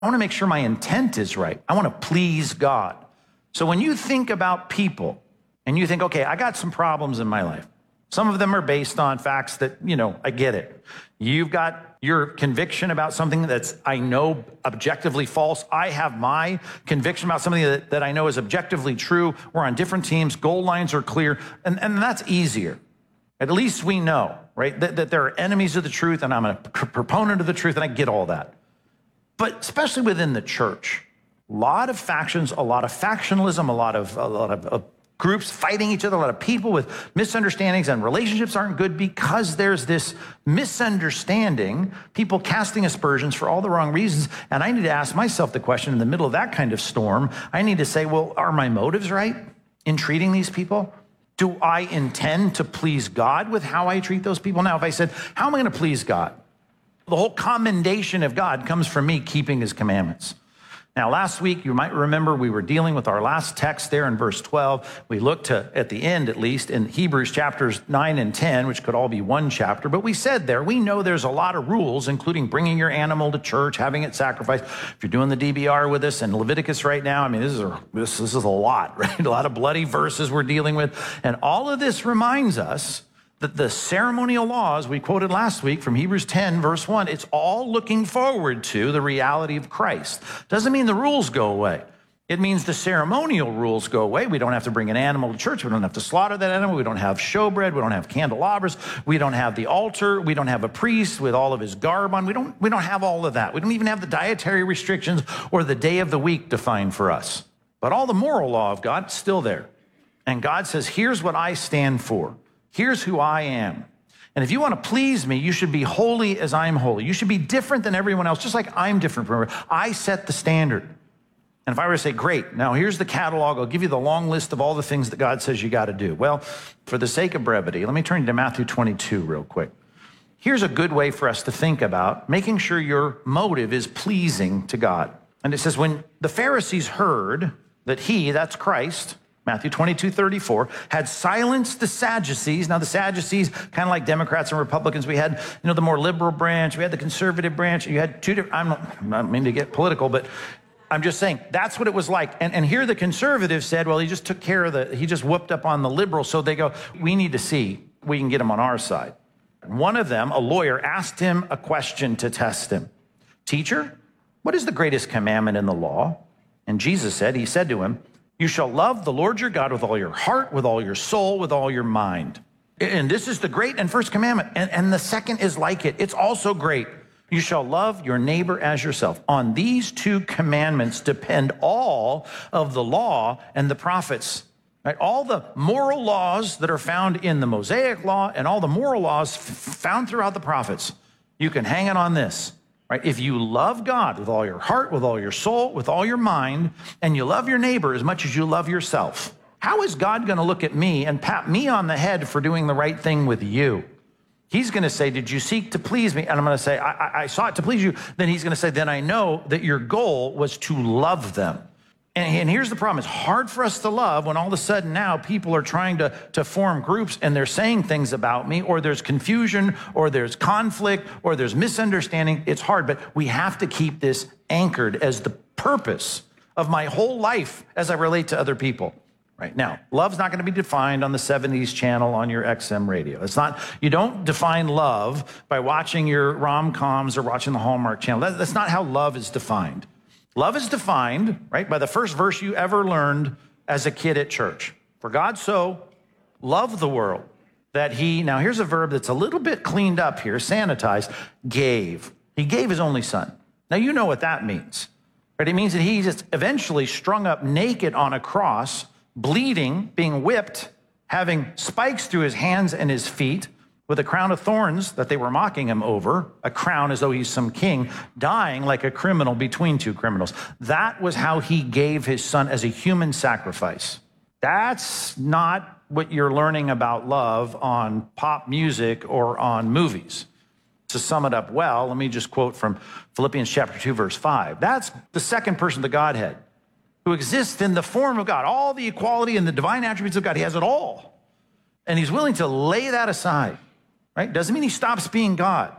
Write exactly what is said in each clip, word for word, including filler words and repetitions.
I want to make sure my intent is right. I want to please God. So when you think about people and you think, okay, I got some problems in my life. Some of them are based on facts that, you know, I get it. You've got your conviction about something that's, I know, objectively false. I have my conviction about something that, that I know is objectively true. We're on different teams. Goal lines are clear. And, and that's easier. At least we know, right, that, that there are enemies of the truth, and I'm a p- proponent of the truth, and I get all that. But especially within the church, a lot of factions, a lot of factionalism, a lot of, a lot of, of groups fighting each other, a lot of people with misunderstandings, and relationships aren't good because there's this misunderstanding, people casting aspersions for all the wrong reasons. And I need to ask myself the question in the middle of that kind of storm. I need to say, well, are my motives right in treating these people? Do I intend to please God with how I treat those people? Now, if I said, how am I going to please God? The whole commendation of God comes from me keeping his commandments. Now, last week, you might remember we were dealing with our last text there in verse twelve. We looked to, at the end at least, in Hebrews chapters nine and ten, which could all be one chapter. But we said there, we know there's a lot of rules, including bringing your animal to church, having it sacrificed. If you're doing the D B R with us in Leviticus right now, I mean, this is a, this, this is a lot, right? A lot of bloody verses we're dealing with. And all of this reminds us that the ceremonial laws we quoted last week from Hebrews ten, verse one, it's all looking forward to the reality of Christ. Doesn't mean the rules go away. It means the ceremonial rules go away. We don't have to bring an animal to church. We don't have to slaughter that animal. We don't have showbread. We don't have candelabras. We don't have the altar. We don't have a priest with all of his garb on. We don't, we don't have all of that. We don't even have the dietary restrictions or the day of the week defined for us. But all the moral law of God is still there. And God says, here's what I stand for. Here's who I am. And if you want to please me, you should be holy as I'm holy. You should be different than everyone else, just like I'm different from everyone. I set the standard. And if I were to say, great, now here's the catalog. I'll give you the long list of all the things that God says you got to do. Well, for the sake of brevity, let me turn you to Matthew twenty-two real quick. Here's a good way for us to think about making sure your motive is pleasing to God. And it says, when the Pharisees heard that he, that's Christ, Matthew twenty-two, thirty-four, had silenced the Sadducees. Now, the Sadducees, kind of like Democrats and Republicans, we had, you know, the more liberal branch, we had the conservative branch. You had two different, I'm not, I'm not meaning to get political, but I'm just saying that's what it was like. And, and here the conservatives said, well, he just took care of the, he just whooped up on the liberals. So they go, we need to see, we can get him on our side. One of them, a lawyer, asked him a question to test him. Teacher, what is the greatest commandment in the law? And Jesus said, he said to him, you shall love the Lord your God with all your heart, with all your soul, with all your mind. And this is the great and first commandment. And, and the second is like it. It's also great. You shall love your neighbor as yourself. On these two commandments depend all of the law and the prophets. Right? All the moral laws that are found in the Mosaic law and all the moral laws f- found throughout the prophets. You can hang it on this. Right? If you love God with all your heart, with all your soul, with all your mind, and you love your neighbor as much as you love yourself, how is God going to look at me and pat me on the head for doing the right thing with you? He's going to say, did you seek to please me? And I'm going to say, I, I, I sought to please you. Then he's going to say, then I know that your goal was to love them. And, and here's the problem. It's hard for us to love when all of a sudden now people are trying to, to form groups and they're saying things about me, or there's confusion, or there's conflict, or there's misunderstanding. It's hard, but we have to keep this anchored as the purpose of my whole life as I relate to other people. Right now, love's not going to be defined on the seventies channel on your X M radio. It's not, you don't define love by watching your rom-coms or watching the Hallmark channel. That, that's not how love is defined. Love is defined, right, by the first verse you ever learned as a kid at church. For God so loved the world that he, now here's a verb that's a little bit cleaned up here, sanitized, gave. He gave his only son. Now you know what that means, right? It means that he just eventually strung up naked on a cross, bleeding, being whipped, having spikes through his hands and his feet, with a crown of thorns that they were mocking him over, a crown as though he's some king, dying like a criminal between two criminals. That was how he gave his son as a human sacrifice. That's not what you're learning about love on pop music or on movies. To sum it up well, let me just quote from Philippians chapter two, verse five. That's the second person of the Godhead who exists in the form of God, all the equality and the divine attributes of God. He has it all. And he's willing to lay that aside. Right? Doesn't mean he stops being God,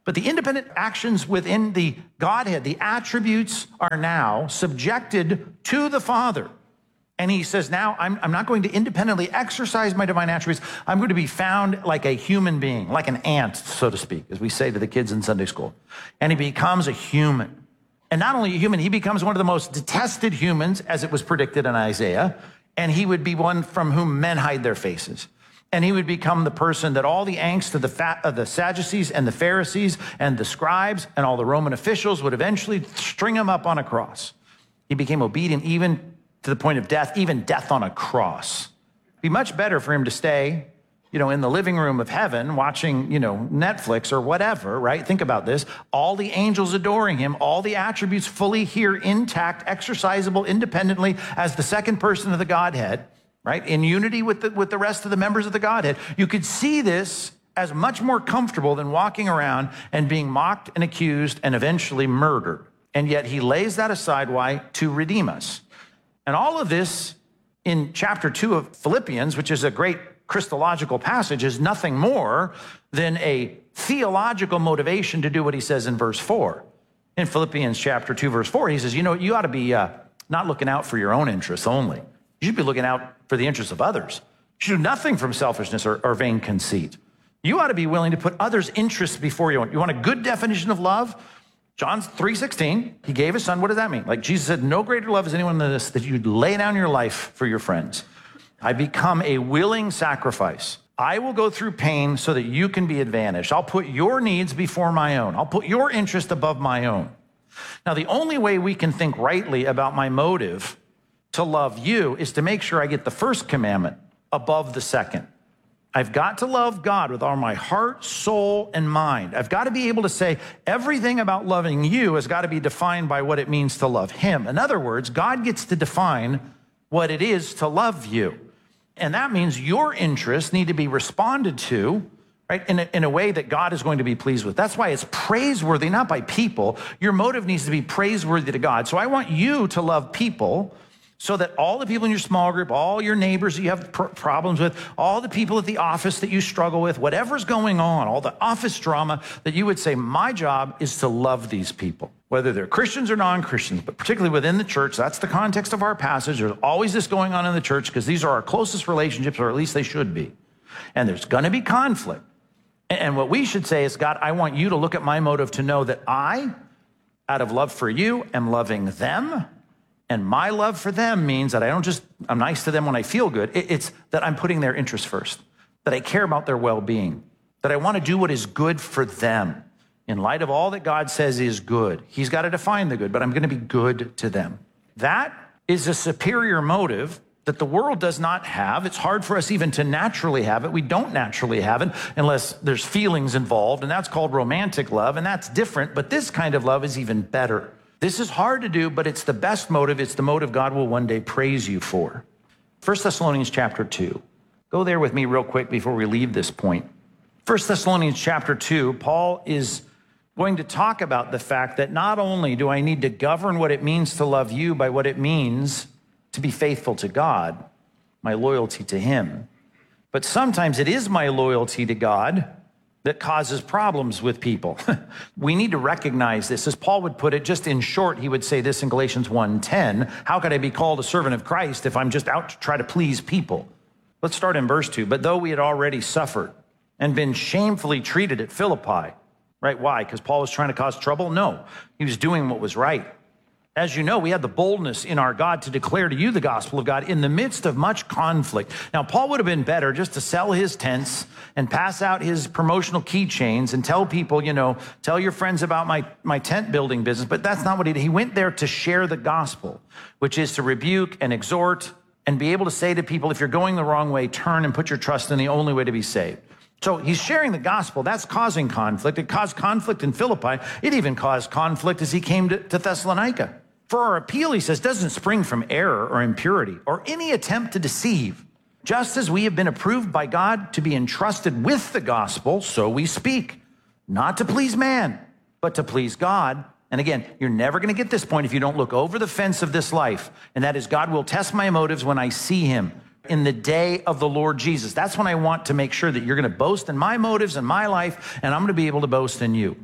But the independent actions within the Godhead, the attributes are now subjected to the Father. And he says, now I'm, I'm not going to independently exercise my divine attributes. I'm going to be found like a human being, like an ant, so to speak, as we say to the kids in Sunday school. And he becomes a human. And not only a human, he becomes one of the most detested humans, as it was predicted in Isaiah. And he would be one from whom men hide their faces. And he would become the person that all the angst of the, fat, of the Sadducees and the Pharisees and the scribes and all the Roman officials would eventually string him up on a cross. He became obedient even to the point of death, even death on a cross. It'd be much better for him to stay, you know, in the living room of heaven watching, you know, Netflix or whatever, right? Think about this. All the angels adoring him, all the attributes fully here, intact, exercisable independently as the second person of the Godhead, right? In unity with the, with the rest of the members of the Godhead. You could see this as much more comfortable than walking around and being mocked and accused and eventually murdered. And yet he lays that aside. Why? To redeem us. And all of this in chapter two of Philippians, which is a great Christological passage, is nothing more than a theological motivation to do what he says in verse four. In Philippians chapter two, verse four, he says, you know, you ought to be uh, not looking out for your own interests only. You should be looking out for the interests of others. You should do nothing from selfishness or, or vain conceit. You ought to be willing to put others' interests before your own. You want a good definition of love? John three sixteen, he gave his son. What does that mean? Like Jesus said, no greater love is anyone than this, that you'd lay down your life for your friends. I become a willing sacrifice. I will go through pain so that you can be advantaged. I'll put your needs before my own. I'll put your interest above my own. Now, the only way we can think rightly about my motive to love you is to make sure I get the first commandment above the second. I've got to love God with all my heart, soul, and mind. I've got to be able to say everything about loving you has got to be defined by what it means to love him. In other words, God gets to define what it is to love you. And that means your interests need to be responded to, right, in a, in a way that God is going to be pleased with. That's why it's praiseworthy, not by people. Your motive needs to be praiseworthy to God. So I want you to love people so that all the people in your small group, all your neighbors that you have pr- problems with, all the people at the office that you struggle with, whatever's going on, all the office drama, that you would say, my job is to love these people, whether they're Christians or non-Christians, but particularly within the church. That's the context of our passage. There's always this going on in the church because these are our closest relationships, or at least they should be. And there's going to be conflict. And what we should say is, God, I want you to look at my motive to know that I, out of love for you, am loving them. And my love for them means that I don't just, I'm nice to them when I feel good. It's that I'm putting their interests first, that I care about their well-being, that I want to do what is good for them. In light of all that God says is good, he's got to define the good, but I'm going to be good to them. That is a superior motive that the world does not have. It's hard for us even to naturally have it. We don't naturally have it unless there's feelings involved, and that's called romantic love, and that's different, but this kind of love is even better. This is hard to do, but it's the best motive. It's the motive God will one day praise you for. First Thessalonians chapter two. Go there with me real quick before we leave this point. First Thessalonians chapter two, Paul is going to talk about the fact that not only do I need to govern what it means to love you by what it means to be faithful to God, my loyalty to him, but sometimes it is my loyalty to God that causes problems with people. We need to recognize this. As Paul would put it, just in short, he would say this in Galatians one ten, how could I be called a servant of Christ if I'm just out to try to please people? Let's start in verse two. But though we had already suffered and been shamefully treated at Philippi, right? Why? Because Paul was trying to cause trouble? No, he was doing what was right. As you know, we had the boldness in our God to declare to you the gospel of God in the midst of much conflict. Now, Paul would have been better just to sell his tents and pass out his promotional keychains and tell people, you know, tell your friends about my, my tent building business. But that's not what he did. He went there to share the gospel, which is to rebuke and exhort and be able to say to people, if you're going the wrong way, turn and put your trust in the only way to be saved. So he's sharing the gospel. That's causing conflict. It caused conflict in Philippi. It even caused conflict as he came to, to Thessalonica. For our appeal, he says, doesn't spring from error or impurity or any attempt to deceive. Just as we have been approved by God to be entrusted with the gospel, so we speak, not to please man, but to please God. And again, you're never going to get this point if you don't look over the fence of this life. And that is, God will test my motives when I see him in the day of the Lord Jesus. That's when I want to make sure that you're going to boast in my motives and my life, and I'm going to be able to boast in you.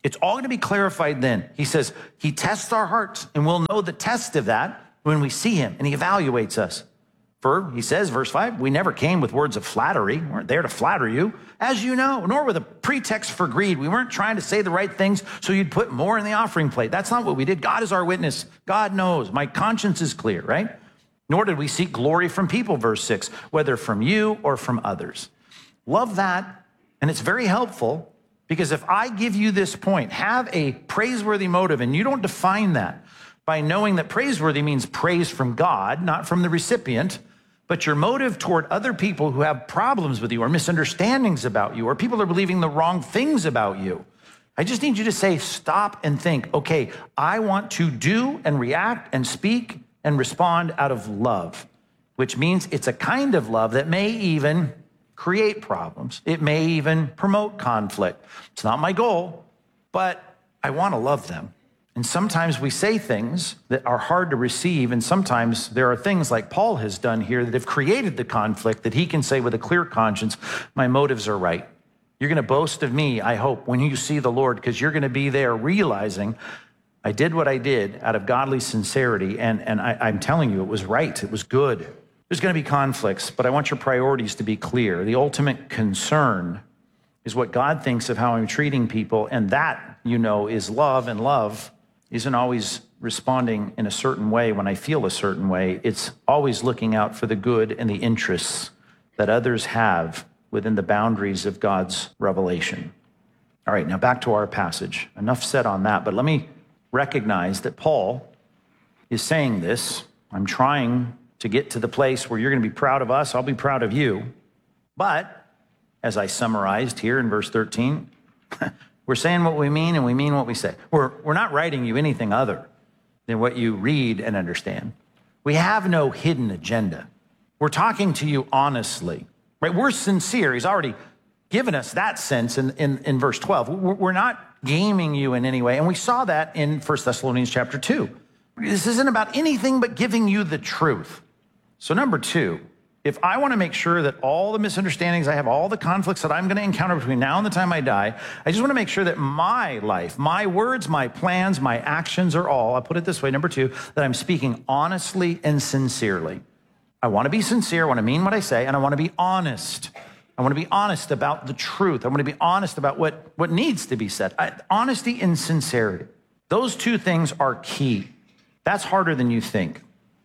It's all going to be clarified then. He says, he tests our hearts, and we'll know the test of that when we see him, and he evaluates us. For, he says, verse five, we never came with words of flattery. We weren't there to flatter you, as you know, nor with a pretext for greed. We weren't trying to say the right things so you'd put more in the offering plate. That's not what we did. God is our witness. God knows. My conscience is clear, right? Nor did we seek glory from people, verse six, whether from you or from others. Love that, and it's very helpful, because if I give you this point, have a praiseworthy motive, and you don't define that by knowing that praiseworthy means praise from God, not from the recipient, but your motive toward other people who have problems with you or misunderstandings about you, or people are believing the wrong things about you. I just need you to say, stop and think, okay, I want to do and react and speak and respond out of love, which means it's a kind of love that may even create problems. It may even promote conflict. It's not my goal, but I want to love them. And sometimes we say things that are hard to receive, and sometimes there are things like Paul has done here that have created the conflict that he can say with a clear conscience, my motives are right. You're going to boast of me, I hope, when you see the Lord, because you're going to be there realizing I did what I did out of godly sincerity, and, and I, I'm telling you, it was right. It was good. There's going to be conflicts, but I want your priorities to be clear. The ultimate concern is what God thinks of how I'm treating people, and that, you know, is love, and love isn't always responding in a certain way when I feel a certain way. It's always looking out for the good and the interests that others have within the boundaries of God's revelation. All right, now back to our passage. Enough said on that, but let me recognize that Paul is saying this. I'm trying to get to the place where you're going to be proud of us. I'll be proud of you. But as I summarized here in verse thirteen, we're saying what we mean and we mean what we say. We're, we're not writing you anything other than what you read and understand. We have no hidden agenda. We're talking to you honestly, right? We're sincere. He's already given us that sense in, in, in verse twelve. We're, we're not gaming you in any way. And we saw that in First Thessalonians chapter two. This isn't about anything but giving you the truth. So number two, if I want to make sure that all the misunderstandings I have, all the conflicts that I'm going to encounter between now and the time I die, I just want to make sure that my life, my words, my plans, my actions are all, I'll put it this way, number two, that I'm speaking honestly and sincerely. I want to be sincere, I want to mean what I say, and I want to be honest. I want to be honest about the truth. I want to be honest about what, what needs to be said. I, honesty and sincerity. Those two things are key. That's harder than you think.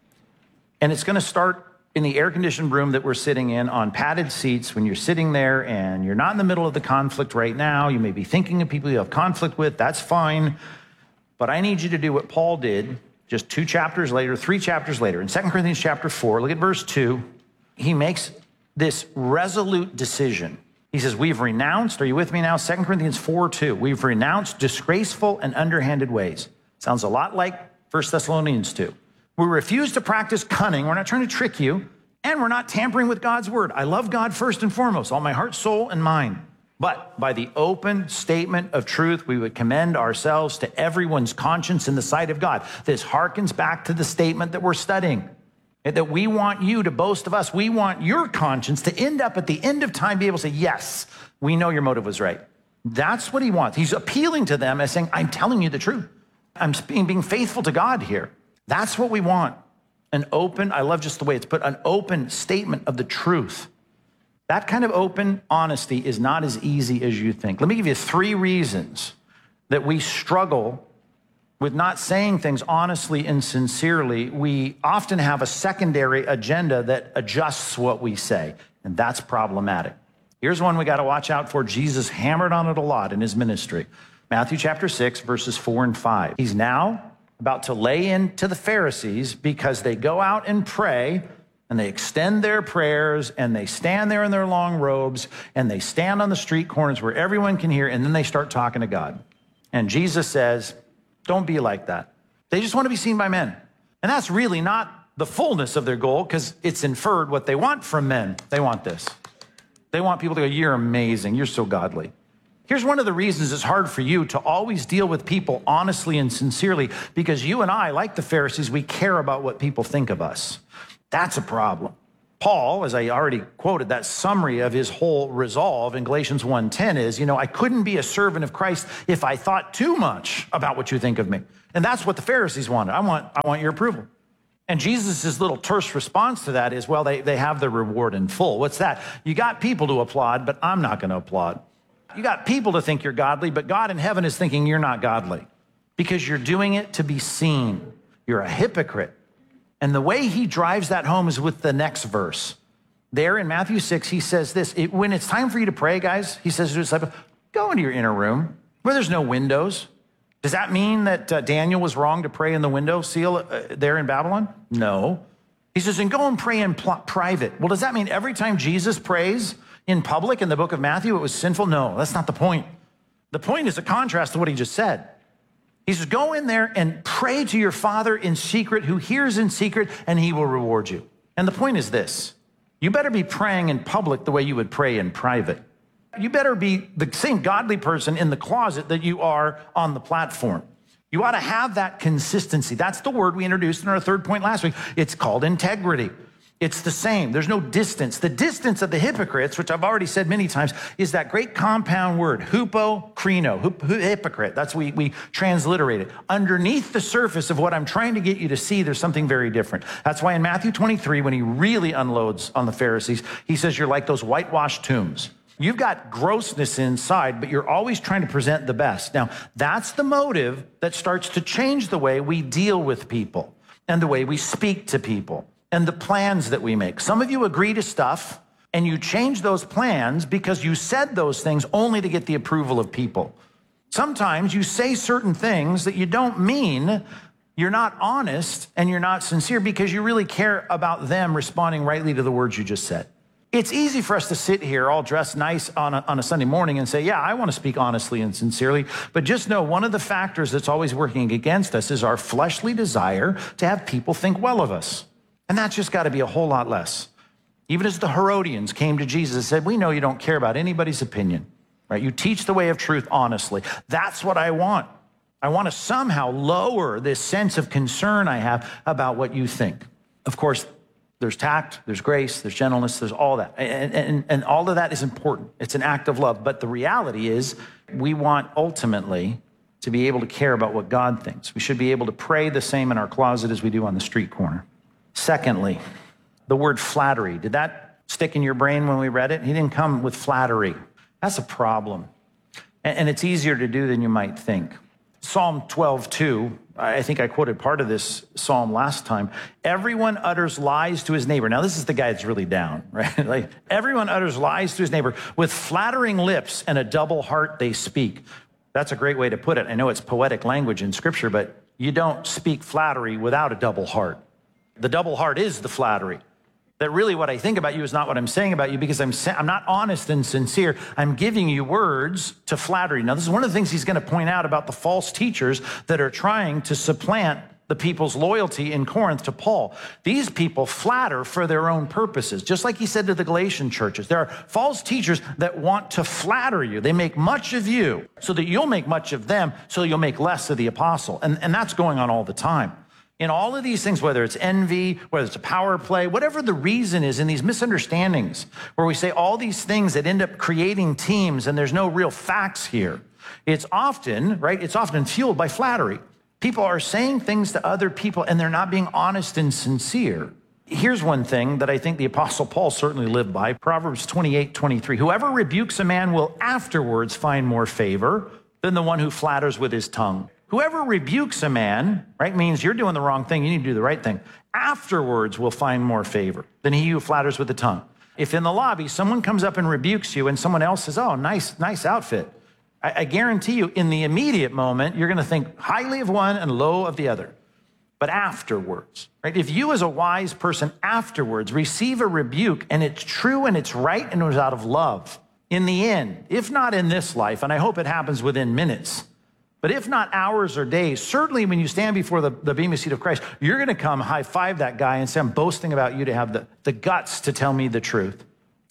And it's going to start in the air-conditioned room that we're sitting in on padded seats when you're sitting there and you're not in the middle of the conflict right now. You may be thinking of people you have conflict with. That's fine. But I need you to do what Paul did just two chapters later, three chapters later. In Second Corinthians chapter four, look at verse two. He makes this resolute decision. He says, we've renounced, are you with me now? Second Corinthians four two. We've renounced disgraceful and underhanded ways. Sounds a lot like First Thessalonians two. We refuse to practice cunning. We're not trying to trick you. And we're not tampering with God's word. I love God first and foremost, all my heart, soul, and mind. But by the open statement of truth, we would commend ourselves to everyone's conscience in the sight of God. This harkens back to the statement that we're studying, that we want you to boast of us. We want your conscience to end up at the end of time, be able to say, yes, we know your motive was right. That's what he wants. He's appealing to them as saying, I'm telling you the truth. I'm being, being faithful to God here. That's what we want. An open, I love just the way it's put, an open statement of the truth. That kind of open honesty is not as easy as you think. Let me give you three reasons that we struggle with not saying things honestly and sincerely. We often have a secondary agenda that adjusts what we say, and that's problematic. Here's one we got to watch out for. Jesus hammered on it a lot in his ministry. Matthew chapter six, verses four and five. He's now about to lay into the Pharisees because they go out and pray and they extend their prayers and they stand there in their long robes and they stand on the street corners where everyone can hear, and then they start talking to God. And Jesus says, don't be like that. They just want to be seen by men. And that's really not the fullness of their goal, because it's inferred what they want from men. They want this. They want people to go, you're amazing. You're so godly. Here's one of the reasons it's hard for you to always deal with people honestly and sincerely, because you and I, like the Pharisees, we care about what people think of us. That's a problem. Paul, as I already quoted, that summary of his whole resolve in Galatians one ten is, you know, I couldn't be a servant of Christ if I thought too much about what you think of me. And that's what the Pharisees wanted. I want, I want your approval. And Jesus' little terse response to that is, well, they, they have their reward in full. What's that? You got people to applaud, but I'm not going to applaud. You got people to think you're godly, but God in heaven is thinking you're not godly because you're doing it to be seen. You're a hypocrite. And the way he drives that home is with the next verse. There in Matthew six, he says this, it, when it's time for you to pray, guys, he says to his disciples, go into your inner room where there's no windows. Does that mean that uh, Daniel was wrong to pray in the window seal uh, there in Babylon? No. He says, and go and pray in pl- private. Well, does that mean every time Jesus prays in public in the book of Matthew, it was sinful? No, that's not the point. The point is a contrast to what he just said. He says, go in there and pray to your Father in secret, who hears in secret, and he will reward you. And the point is this, you better be praying in public the way you would pray in private. You better be the same godly person in the closet that you are on the platform. You ought to have that consistency. That's the word we introduced in our third point last week. It's called integrity. It's the same. There's no distance. The distance of the hypocrites, which I've already said many times, is that great compound word, hupokrino, hup, hypocrite. That's what we, we transliterate it. Underneath the surface of what I'm trying to get you to see, there's something very different. That's why in Matthew twenty-three, when he really unloads on the Pharisees, he says, you're like those whitewashed tombs. You've got grossness inside, but you're always trying to present the best. Now, that's the motive that starts to change the way we deal with people and the way we speak to people and the plans that we make. Some of you agree to stuff and you change those plans because you said those things only to get the approval of people. Sometimes you say certain things that you don't mean, you're not honest, and you're not sincere because you really care about them responding rightly to the words you just said. It's easy for us to sit here all dressed nice on a, on a Sunday morning and say, yeah, I want to speak honestly and sincerely. But just know one of the factors that's always working against us is our fleshly desire to have people think well of us. And that's just got to be a whole lot less. Even as the Herodians came to Jesus and said, we know you don't care about anybody's opinion, right? You teach the way of truth honestly. That's what I want. I want to somehow lower this sense of concern I have about what you think. Of course, there's tact, there's grace, there's gentleness, there's all that. And, and, and all of that is important. It's an act of love. But the reality is we want ultimately to be able to care about what God thinks. We should be able to pray the same in our closet as we do on the street corner. Secondly, the word flattery. Did that stick in your brain when we read it? He didn't come with flattery. That's a problem. And, and it's easier to do than you might think. Psalm twelve two, I think I quoted part of this psalm last time. Everyone utters lies to his neighbor. Now, this is the guy that's really down, right? Like, everyone utters lies to his neighbor. With flattering lips and a double heart they speak. That's a great way to put it. I know it's poetic language in Scripture, but you don't speak flattery without a double heart. The double heart is the flattery. That really what I think about you is not what I'm saying about you because I'm I'm not honest and sincere. I'm giving you words to flatter you. Now, this is one of the things he's going to point out about the false teachers that are trying to supplant the people's loyalty in Corinth to Paul. These people flatter for their own purposes. Just like he said to the Galatian churches, there are false teachers that want to flatter you. They make much of you so that you'll make much of them, so you'll make less of the apostle. And, and that's going on all the time. In all of these things, whether it's envy, whether it's a power play, whatever the reason is in these misunderstandings where we say all these things that end up creating teams and there's no real facts here, it's often, right, it's often fueled by flattery. People are saying things to other people and they're not being honest and sincere. Here's one thing that I think the Apostle Paul certainly lived by, Proverbs twenty-eight twenty-three. Whoever rebukes a man will afterwards find more favor than the one who flatters with his tongue. Whoever rebukes a man, right, means you're doing the wrong thing, you need to do the right thing. Afterwards will find more favor than he who flatters with the tongue. If in the lobby someone comes up and rebukes you and someone else says, oh, nice, nice outfit, I, I guarantee you in the immediate moment, you're gonna think highly of one and low of the other. But afterwards, right? If you as a wise person afterwards receive a rebuke and it's true and it's right and it was out of love, in the end, if not in this life, and I hope it happens within minutes, but if not hours or days, certainly when you stand before the, the bema seat of Christ, you're going to come high-five that guy and say, I'm boasting about you to have the, the guts to tell me the truth.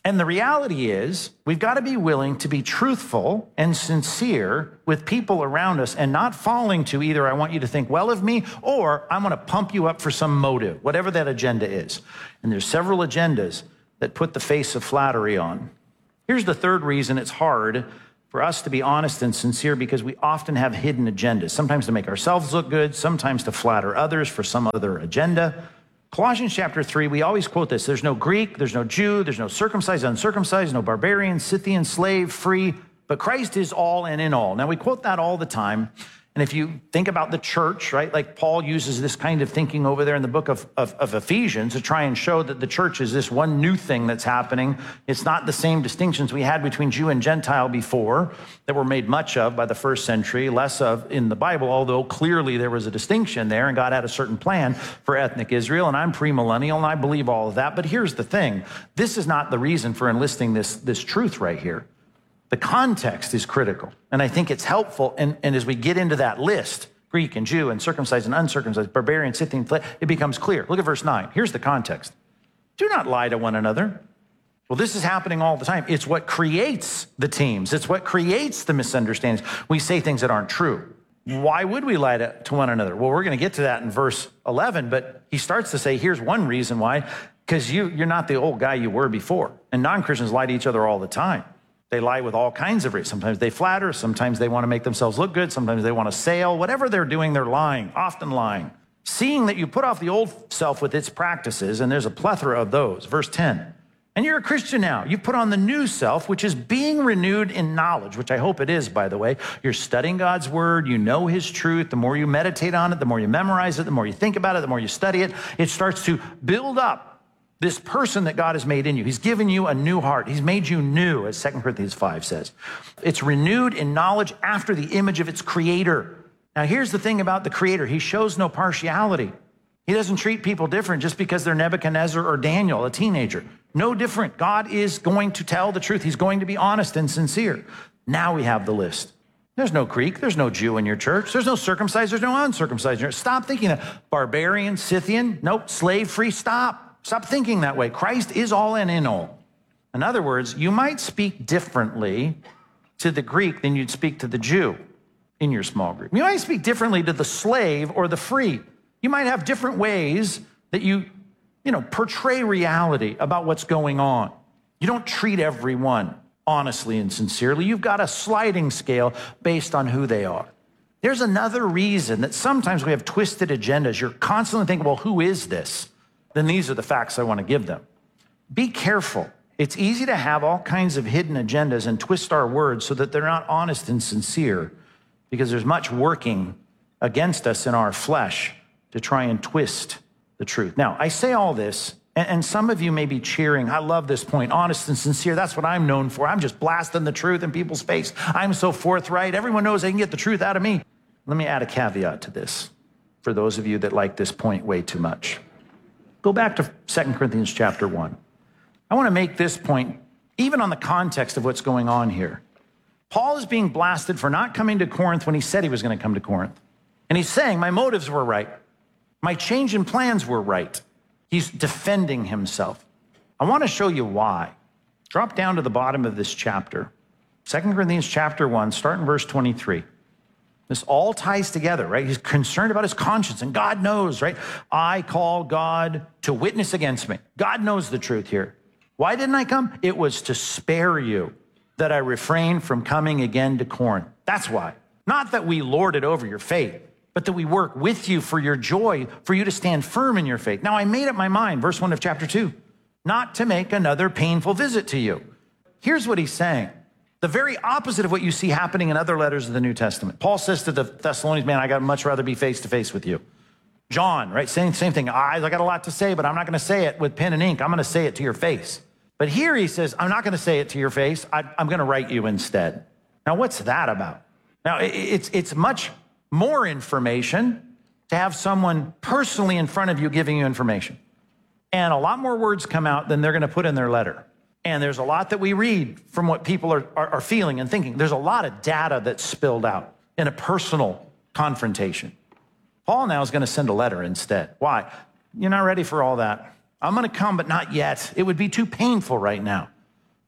And the reality is, we've got to be willing to be truthful and sincere with people around us and not falling to either I want you to think well of me or I'm going to pump you up for some motive, whatever that agenda is. And there's several agendas that put the face of flattery on. Here's the third reason it's hard for us to be honest and sincere, because we often have hidden agendas, sometimes to make ourselves look good, sometimes to flatter others for some other agenda. Colossians chapter three, we always quote this. There's no Greek, there's no Jew, there's no circumcised, uncircumcised, no barbarian, Scythian, slave, free, but Christ is all and in all. Now, we quote that all the time. And if you think about the church, right, like Paul uses this kind of thinking over there in the book of, of, of Ephesians to try and show that the church is this one new thing that's happening. It's not the same distinctions we had between Jew and Gentile before that were made much of by the first century, less of in the Bible, although clearly there was a distinction there and God had a certain plan for ethnic Israel. And I'm premillennial and I believe all of that. But here's the thing. This is not the reason for enlisting this, this truth right here. The context is critical, and I think it's helpful. And, and as we get into that list, Greek and Jew and circumcised and uncircumcised, barbarian, Scythian, it becomes clear. Look at verse nine. Here's the context. Do not lie to one another. Well, this is happening all the time. It's what creates the teams. It's what creates the misunderstandings. We say things that aren't true. Why would we lie to, to one another? Well, we're going to get to that in verse eleven, but he starts to say, here's one reason why, because you, you're not the old guy you were before. And non-Christians lie to each other all the time. They lie with all kinds of reasons. Sometimes they flatter. Sometimes they want to make themselves look good. Sometimes they want to sail. Whatever they're doing, they're lying, often lying. Seeing that you put off the old self with its practices, and there's a plethora of those. Verse ten, and you're a Christian now. You've put on the new self, which is being renewed in knowledge, which I hope it is, by the way. You're studying God's word. You know his truth. The more you meditate on it, the more you memorize it, the more you think about it, the more you study it, it starts to build up this person that God has made in you. He's given you a new heart. He's made you new, as Second Corinthians five says. It's renewed in knowledge after the image of its creator. Now, here's the thing about the creator. He shows no partiality. He doesn't treat people different just because they're Nebuchadnezzar or Daniel, a teenager. No different. God is going to tell the truth. He's going to be honest and sincere. Now we have the list. There's no Greek. There's no Jew in your church. There's no circumcised. There's no uncircumcised. Stop thinking that. Barbarian, Scythian, nope, slave free. Stop. Stop thinking that way. Christ is all and in all. In other words, you might speak differently to the Greek than you'd speak to the Jew in your small group. You might speak differently to the slave or the free. You might have different ways that you, you know, portray reality about what's going on. You don't treat everyone honestly and sincerely. You've got a sliding scale based on who they are. There's another reason that sometimes we have twisted agendas. You're constantly thinking, well, who is this? Then these are the facts I want to give them. Be careful. It's easy to have all kinds of hidden agendas and twist our words so that they're not honest and sincere, because there's much working against us in our flesh to try and twist the truth. Now, I say all this, and, and some of you may be cheering. I love this point, honest and sincere. That's what I'm known for. I'm just blasting the truth in people's face. I'm so forthright. Everyone knows they can get the truth out of me. Let me add a caveat to this for those of you that like this point way too much. Go back to Second Corinthians chapter one. I want to make this point, even on the context of what's going on here. Paul is being blasted for not coming to Corinth when he said he was going to come to Corinth. And he's saying, my motives were right. My change in plans were right. He's defending himself. I want to show you why. Drop down to the bottom of this chapter. Second Corinthians chapter one, start in verse twenty-three. This all ties together, right? He's concerned about his conscience, and God knows, right? I call God to witness against me. God knows the truth here. Why didn't I come? It was to spare you that I refrained from coming again to Corinth. That's why. Not that we lord it over your faith, but that we work with you for your joy, for you to stand firm in your faith. Now, I made up my mind, verse one of chapter two, not to make another painful visit to you. Here's what he's saying. The very opposite of what you see happening in other letters of the New Testament. Paul says to the Thessalonians, man, I got much rather be face to face with you. John, right? Same, same thing. I, I got a lot to say, but I'm not going to say it with pen and ink. I'm going to say it to your face. But here he says, I'm not going to say it to your face. I, I'm going to write you instead. Now, what's that about? Now, it, it's, it's much more information to have someone personally in front of you giving you information. And a lot more words come out than they're going to put in their letter. And there's a lot that we read from what people are, are, are feeling and thinking. There's a lot of data that's spilled out in a personal confrontation. Paul now is going to send a letter instead. Why? You're not ready for all that. I'm going to come, but not yet. It would be too painful right now.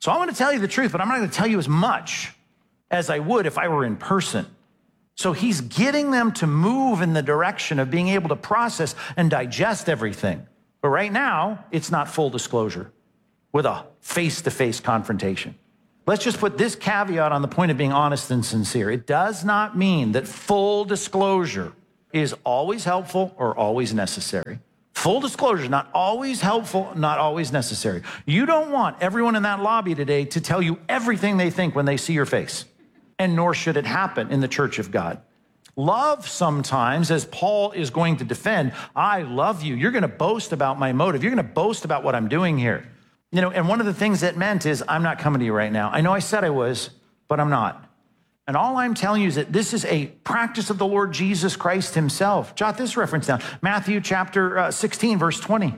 So I want to tell you the truth, but I'm not going to tell you as much as I would if I were in person. So he's getting them to move in the direction of being able to process and digest everything. But right now, it's not full disclosure with a face-to-face confrontation. Let's just put this caveat on the point of being honest and sincere. It does not mean that full disclosure is always helpful or always necessary. Full disclosure is not always helpful, not always necessary. You don't want everyone in that lobby today to tell you everything they think when they see your face, and nor should it happen in the church of God. Love sometimes, as Paul is going to defend, I love you. You're going to boast about my motive. You're going to boast about what I'm doing here. You know, and one of the things that meant is I'm not coming to you right now. I know I said I was, but I'm not. And all I'm telling you is that this is a practice of the Lord Jesus Christ himself. Jot this reference down. Matthew chapter uh, sixteen, verse twenty.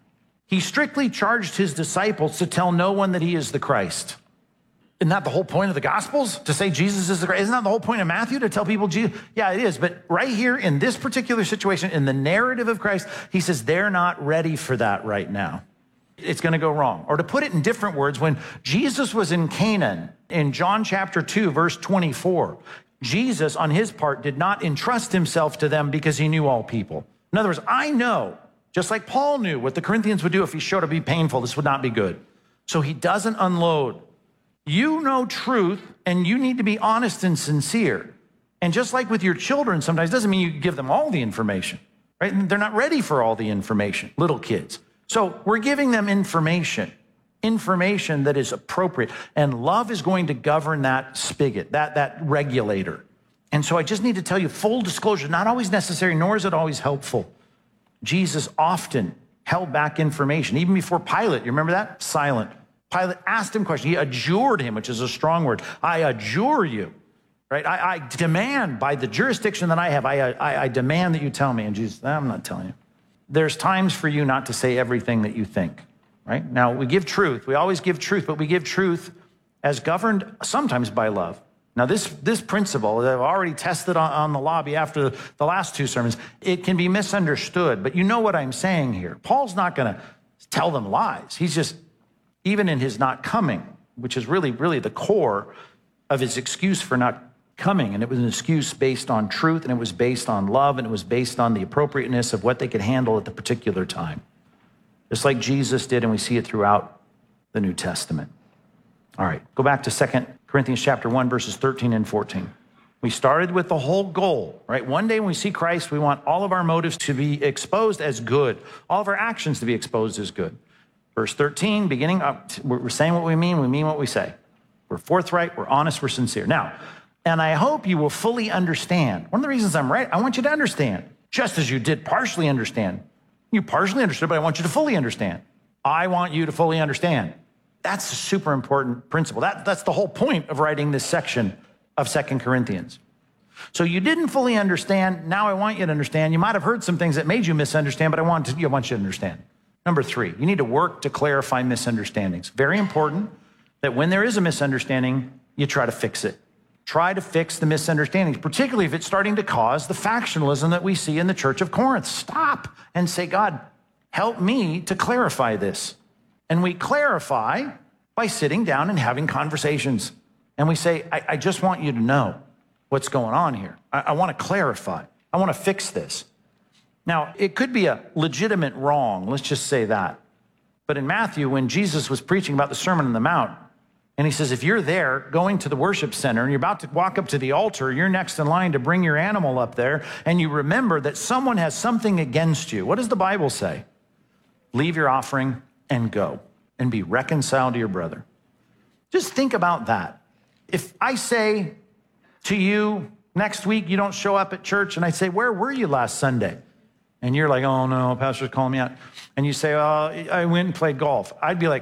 He strictly charged his disciples to tell no one that he is the Christ. Isn't that the whole point of the Gospels? To say Jesus is the Christ? Isn't that the whole point of Matthew, to tell people Jesus? Yeah, it is. But right here in this particular situation, in the narrative of Christ, he says they're not ready for that right now. It's going to go wrong. Or to put it in different words, when Jesus was in Canaan, in John chapter two, verse twenty-four, Jesus, on his part, did not entrust himself to them because he knew all people. In other words, I know, just like Paul knew what the Corinthians would do if he showed up to be painful, this would not be good. So he doesn't unload. You know truth, and you need to be honest and sincere. And just like with your children, sometimes doesn't mean you give them all the information, right? And they're not ready for all the information, little kids. So we're giving them information, information that is appropriate. And love is going to govern that spigot, that, that regulator. And so I just need to tell you, full disclosure, not always necessary, nor is it always helpful. Jesus often held back information, even before Pilate. You remember that? Silent. Pilate asked him questions. He adjured him, which is a strong word. I adjure you, right? I, I demand, by the jurisdiction that I have, I, I, I demand that you tell me. And Jesus, I'm not telling you. There's times for you not to say everything that you think, right? Now, we give truth. We always give truth, but we give truth as governed sometimes by love. Now, this, this principle that I've already tested on, on the lobby after the, the last two sermons, it can be misunderstood, but you know what I'm saying here. Paul's not going to tell them lies. He's just, even in his not coming, which is really, really the core of his excuse for not coming. And it was an excuse based on truth, and it was based on love, and it was based on the appropriateness of what they could handle at the particular time. Just like Jesus did, and we see it throughout the New Testament. All right, go back to Second Corinthians chapter one, verses thirteen and fourteen. We started with the whole goal, right? One day when we see Christ, we want all of our motives to be exposed as good, all of our actions to be exposed as good. Verse thirteen, beginning up, we're saying what we mean, we mean what we say. We're forthright, we're honest, we're sincere. Now, and I hope you will fully understand. One of the reasons I'm right, I want you to understand, just as you did partially understand. You partially understood, but I want you to fully understand. I want you to fully understand. That's a super important principle. That, that's the whole point of writing this section of Second Corinthians. So you didn't fully understand. Now I want you to understand. You might have heard some things that made you misunderstand, but I want, to, I want you to understand. Number three, you need to work to clarify misunderstandings. Very important that when there is a misunderstanding, you try to fix it. Try to fix the misunderstandings, particularly if it's starting to cause the factionalism that we see in the church of Corinth. Stop and say, God, help me to clarify this. And we clarify by sitting down and having conversations. And we say, I, I just want you to know what's going on here. I, I want to clarify. I want to fix this. Now, it could be a legitimate wrong. Let's just say that. But in Matthew, when Jesus was preaching about the Sermon on the Mount, and he says, if you're there going to the worship center and you're about to walk up to the altar, you're next in line to bring your animal up there, and you remember that someone has something against you. What does the Bible say? Leave your offering and go and be reconciled to your brother. Just think about that. If I say to you, next week you don't show up at church, and I say, where were you last Sunday? And you're like, oh no, pastor's calling me out. And you say, oh, I went and played golf. I'd be like,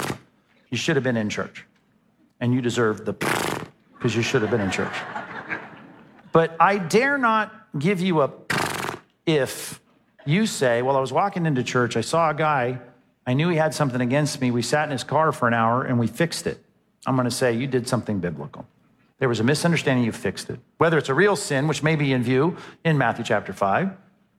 you should have been in church. And you deserve the because you should have been in church. But I dare not give you a if you say, well, I was walking into church, I saw a guy, I knew he had something against me, we sat in his car for an hour and we fixed it. I'm going to say you did something biblical. There was a misunderstanding, you fixed it. Whether it's a real sin, which may be in view in Matthew chapter five,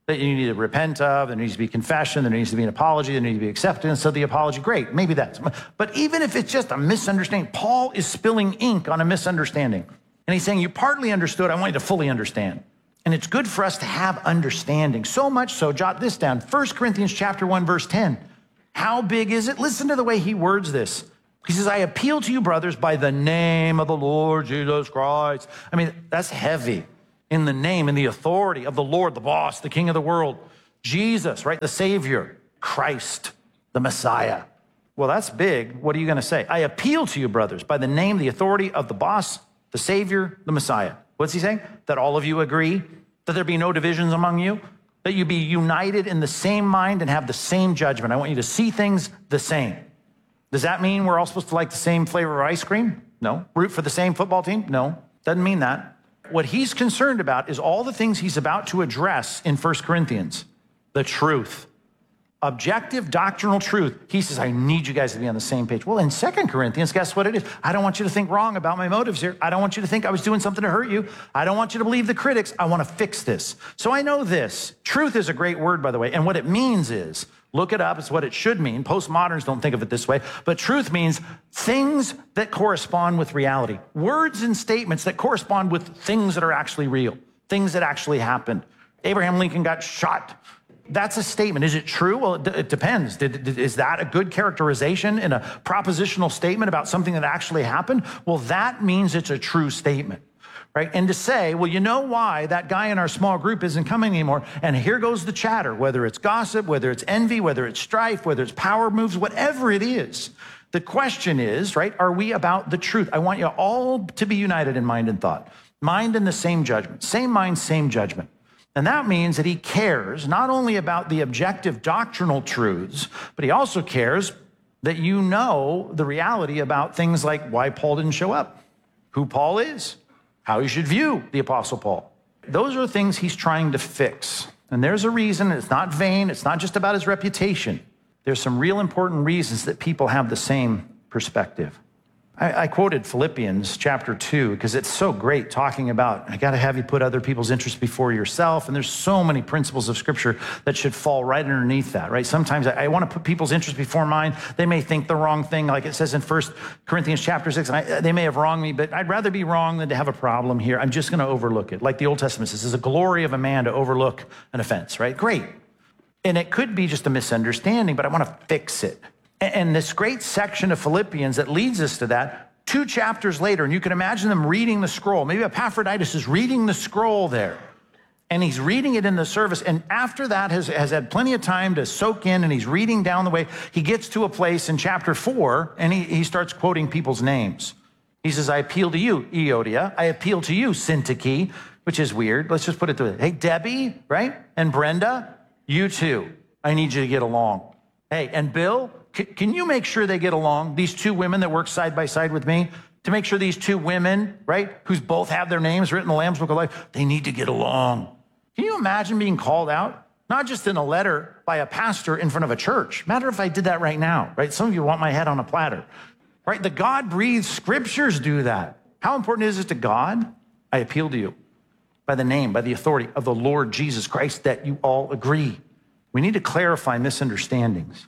that you need to repent of, there needs to be confession, there needs to be an apology, there needs to be acceptance of the apology. Great, maybe that's, but even if it's just a misunderstanding, Paul is spilling ink on a misunderstanding. And he's saying, you partly understood, I want you to fully understand. And it's good for us to have understanding. So much so, jot this down, First Corinthians chapter one, verse ten. How big is it? Listen to the way he words this. He says, I appeal to you, brothers, by the name of the Lord Jesus Christ. I mean, that's heavy. In the name, in the authority of the Lord, the boss, the King of the world, Jesus, right? The Savior, Christ, the Messiah. Well, that's big. What are you going to say? I appeal to you, brothers, by the name, the authority of the boss, the Savior, the Messiah. What's he saying? That all of you agree, that there be no divisions among you, that you be united in the same mind and have the same judgment. I want you to see things the same. Does that mean we're all supposed to like the same flavor of ice cream? No. Root for the same football team? No. Doesn't mean that. What he's concerned about is all the things he's about to address in First Corinthians. The truth. Objective doctrinal truth. He says, I need you guys to be on the same page. Well, in Second Corinthians, guess what it is? I don't want you to think wrong about my motives here. I don't want you to think I was doing something to hurt you. I don't want you to believe the critics. I want to fix this. So I know this. Truth is a great word, by the way. And what it means is, look it up. It's what it should mean. Postmoderns don't think of it this way. But truth means things that correspond with reality. Words and statements that correspond with things that are actually real. Things that actually happened. Abraham Lincoln got shot. That's a statement. Is it true? Well, it, it depends. Did, did, is that a good characterization in a propositional statement about something that actually happened? Well, that means it's a true statement. Right? And to say, well, you know why that guy in our small group isn't coming anymore, and here goes the chatter, whether it's gossip, whether it's envy, whether it's strife, whether it's power moves, whatever it is. The question is, right, are we about the truth? I want you all to be united in mind and thought. Mind in the same judgment. Same mind, same judgment. And that means that he cares not only about the objective doctrinal truths, but he also cares that you know the reality about things like why Paul didn't show up, who Paul is, how you should view the Apostle Paul. Those are things he's trying to fix. And there's a reason. It's not vain. It's not just about his reputation. There's some real important reasons that people have the same perspective. I, I quoted Philippians chapter two because it's so great talking about, I got to have you put other people's interests before yourself. And there's so many principles of Scripture that should fall right underneath that, right? Sometimes I, I want to put people's interests before mine. They may think the wrong thing, like it says in First Corinthians chapter six, and I, they may have wronged me, but I'd rather be wrong than to have a problem here. I'm just going to overlook it. Like the Old Testament says, it's a glory of a man to overlook an offense, right? Great. And it could be just a misunderstanding, but I want to fix it. And this great section of Philippians that leads us to that, two chapters later, and you can imagine them reading the scroll. Maybe Epaphroditus is reading the scroll there, and he's reading it in the service. And after that has, has had plenty of time to soak in, and he's reading down the way. He gets to a place in chapter four, and he, he starts quoting people's names. He says, I appeal to you, Euodia. I appeal to you, Syntyche, which is weird. Let's just put it to it. Hey, Debbie, right? And Brenda, you too. I need you to get along. Hey, and Bill, can you make sure they get along? These two women that work side by side with me, to make sure these two women, right, who's both have their names written in the Lamb's Book of Life, they need to get along. Can you imagine being called out? Not just in a letter by a pastor in front of a church. Matter if I did that right now, right? Some of you want my head on a platter, right? The God-breathed scriptures do that. How important is it to God? I appeal to you by the name, by the authority of the Lord Jesus Christ, that you all agree. We need to clarify misunderstandings.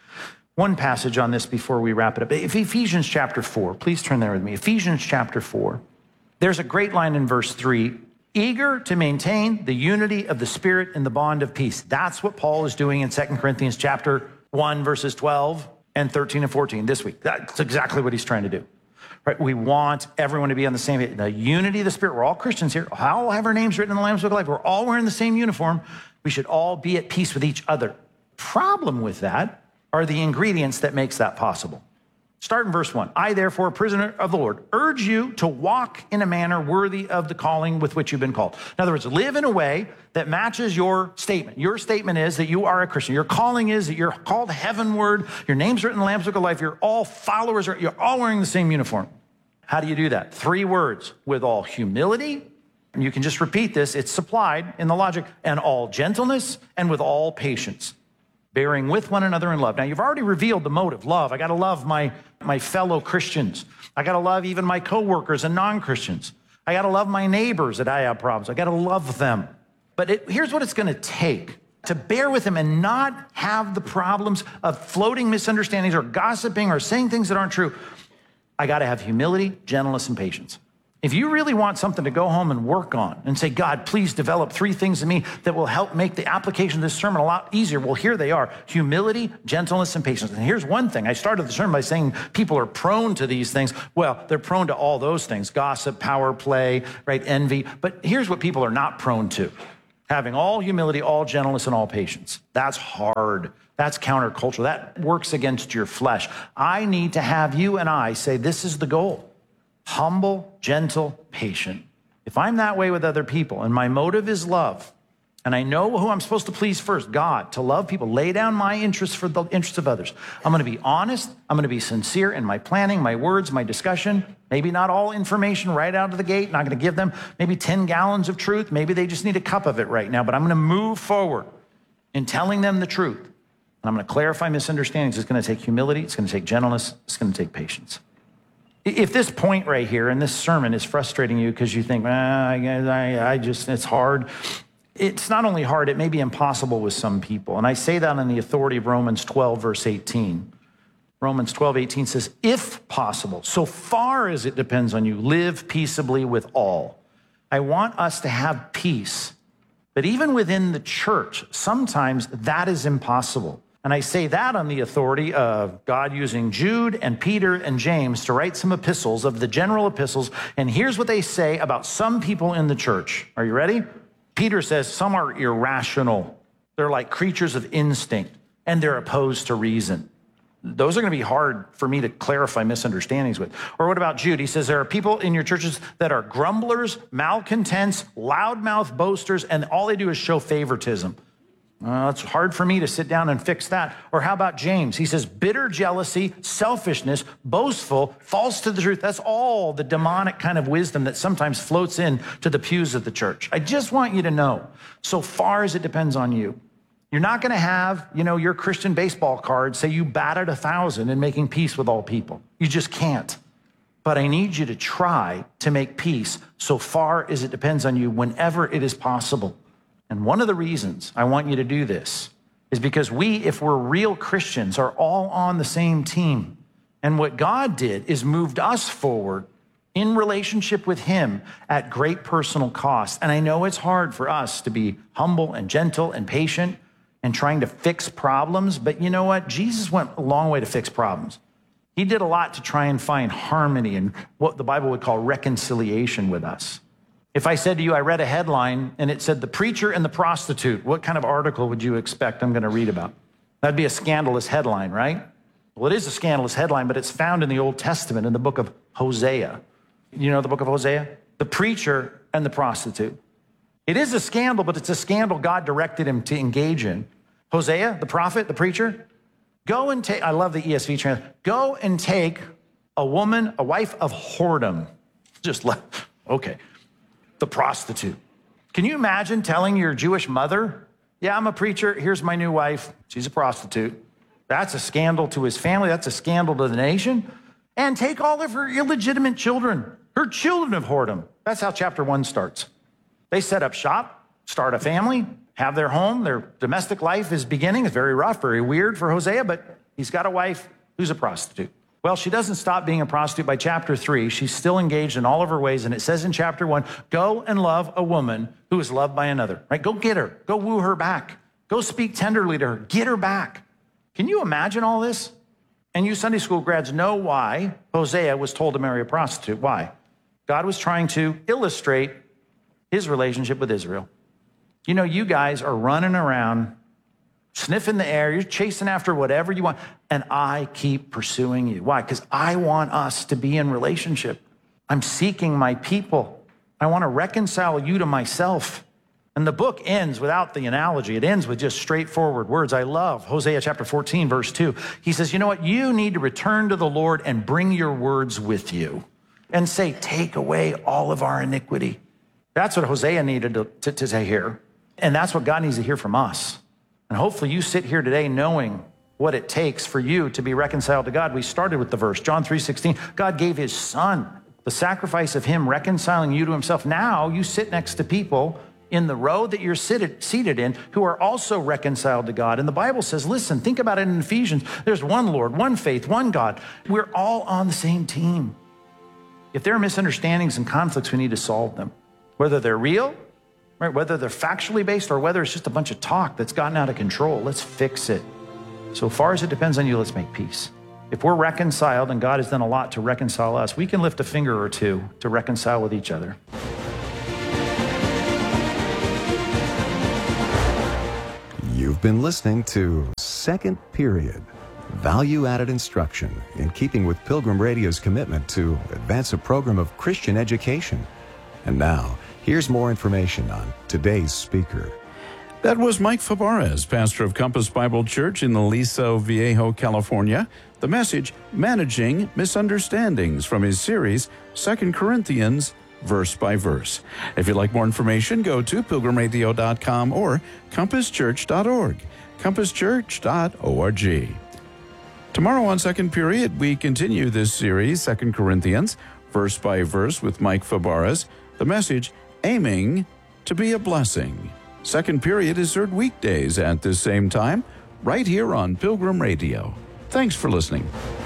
One passage on this before we wrap it up. If Ephesians chapter four, please turn there with me. Ephesians chapter four. There's a great line in verse three, eager to maintain the unity of the Spirit in the bond of peace. That's what Paul is doing in Second Corinthians chapter one, verses twelve and thirteen and fourteen this week. That's exactly what he's trying to do. Right? We want everyone to be on the same page. The unity of the Spirit. We're all Christians here. All have our names written in the Lamb's Book of Life. We're all wearing the same uniform. We should all be at peace with each other. Problem with that are the ingredients that makes that possible. Start in verse one. I, therefore, a prisoner of the Lord, urge you to walk in a manner worthy of the calling with which you've been called. In other words, live in a way that matches your statement. Your statement is that you are a Christian. Your calling is that you're called heavenward. Your name's written in the Lamb's Book of Life. You're all followers. You're all wearing the same uniform. How do you do that? Three words. With all humility, and you can just repeat this. It's supplied in the logic. And all gentleness, and with all patience, bearing with one another in love. Now, you've already revealed the motive, love. I got to love my, my fellow Christians. I got to love even my coworkers and non-Christians. I got to love my neighbors that I have problems. I got to love them. But it, here's what it's going to take to bear with him and not have the problems of floating misunderstandings or gossiping or saying things that aren't true. I got to have humility, gentleness, and patience. If you really want something to go home and work on and say, God, please develop three things in me that will help make the application of this sermon a lot easier. Well, here they are: humility, gentleness, and patience. And here's one thing. I started the sermon by saying people are prone to these things. Well, they're prone to all those things: gossip, power play, right, envy. But here's what people are not prone to: having all humility, all gentleness, and all patience. That's hard. That's countercultural. That works against your flesh. I need to have you and I say, this is the goal: humble, gentle, patient. If I'm that way with other people and my motive is love, and I know who I'm supposed to please first, God, to love people, lay down my interests for the interests of others. I'm going to be honest. I'm going to be sincere in my planning, my words, my discussion. Maybe not all information right out of the gate. Not going to give them maybe ten gallons of truth. Maybe they just need a cup of it right now, but I'm going to move forward in telling them the truth. And I'm going to clarify misunderstandings. It's going to take humility. It's going to take gentleness. It's going to take patience. If this point right here in this sermon is frustrating you because you think, ah, I, I, I just, it's hard. It's not only hard, it may be impossible with some people. And I say that on the authority of Romans twelve, verse eighteen. Romans twelve, eighteen says, if possible, so far as it depends on you, live peaceably with all. I want us to have peace. But even within the church, sometimes that is impossible. And I say that on the authority of God using Jude and Peter and James to write some epistles of the general epistles. And here's what they say about some people in the church. Are you ready? Peter says some are irrational. They're like creatures of instinct, and they're opposed to reason. Those are going to be hard for me to clarify misunderstandings with. Or what about Jude? He says there are people in your churches that are grumblers, malcontents, loudmouth boasters, and all they do is show favoritism. Uh, it's hard for me to sit down and fix that. Or how about James? He says bitter jealousy, selfishness, boastful, false to the truth. That's all the demonic kind of wisdom that sometimes floats in to the pews of the church. I just want you to know, so far as it depends on you, you're not going to have, you know, your Christian baseball card say you batted a thousand in making peace with all people. You just can't. But I need you to try to make peace so far as it depends on you whenever it is possible. And one of the reasons I want you to do this is because we, if we're real Christians, are all on the same team. And what God did is moved us forward in relationship with him at great personal cost. And I know it's hard for us to be humble and gentle and patient and trying to fix problems. But you know what? Jesus went a long way to fix problems. He did a lot to try and find harmony and what the Bible would call reconciliation with us. If I said to you, I read a headline and it said the preacher and the prostitute, what kind of article would you expect I'm going to read about? That'd be a scandalous headline, right? Well, it is a scandalous headline, but it's found in the Old Testament in the book of Hosea. You know the book of Hosea? The preacher and the prostitute. It is a scandal, but it's a scandal God directed him to engage in. Hosea, the prophet, the preacher, go and take, I love the E S V translation, go and take a woman, a wife of whoredom. Just let, okay. The prostitute. Can you imagine telling your Jewish mother, yeah, I'm a preacher, here's my new wife, she's a prostitute. That's a scandal to his family, that's a scandal to the nation. And take all of her illegitimate children, her children of whoredom. That's how chapter one starts. They set up shop, start a family, have their home, their domestic life is beginning. It's very rough, very weird for Hosea, but he's got a wife who's a prostitute. Well, she doesn't stop being a prostitute by chapter three. She's still engaged in all of her ways. And it says in chapter one, go and love a woman who is loved by another, right? Go get her, go woo her back. Go speak tenderly to her, get her back. Can you imagine all this? And you Sunday school grads know why Hosea was told to marry a prostitute. Why? God was trying to illustrate his relationship with Israel. You know, you guys are running around, sniffing the air, you're chasing after whatever you want, and I keep pursuing you. Why? Because I want us to be in relationship. I'm seeking my people. I want to reconcile you to myself. And the book ends without the analogy. It ends with just straightforward words. I love Hosea chapter fourteen, verse two. He says, you know what? You need to return to the Lord and bring your words with you and say, take away all of our iniquity. That's what Hosea needed to, to, to say here. And that's what God needs to hear from us. And hopefully you sit here today knowing what it takes for you to be reconciled to God. We started with the verse, John three sixteen. God gave his son, the sacrifice of him reconciling you to himself. Now you sit next to people in the row that you're seated, seated in who are also reconciled to God. And the Bible says, listen, think about it in Ephesians. There's one Lord, one faith, one God. We're all on the same team. If there are misunderstandings and conflicts, we need to solve them, whether they're real, right? Whether they're factually based or whether it's just a bunch of talk that's gotten out of control. Let's fix it. So far as it depends on you, let's make peace. If we're reconciled, and God has done a lot to reconcile us, we can lift a finger or two to reconcile with each other. You've been listening to Second Period, value-added instruction in keeping with Pilgrim Radio's commitment to advance a program of Christian education. And now, here's more information on today's speaker. That was Mike Fabarez, pastor of Compass Bible Church in Aliso Viejo, California. The message, Managing Misunderstandings, from his series, Second Corinthians, verse by verse. If you'd like more information, go to pilgrim radio dot com or compass church dot org, compass church dot org. Tomorrow on Second Period, we continue this series, Second Corinthians, verse by verse, with Mike Fabarez. The message, Aiming to be a Blessing. Second Period is heard weekdays at this same time, right here on Pilgrim Radio. Thanks for listening.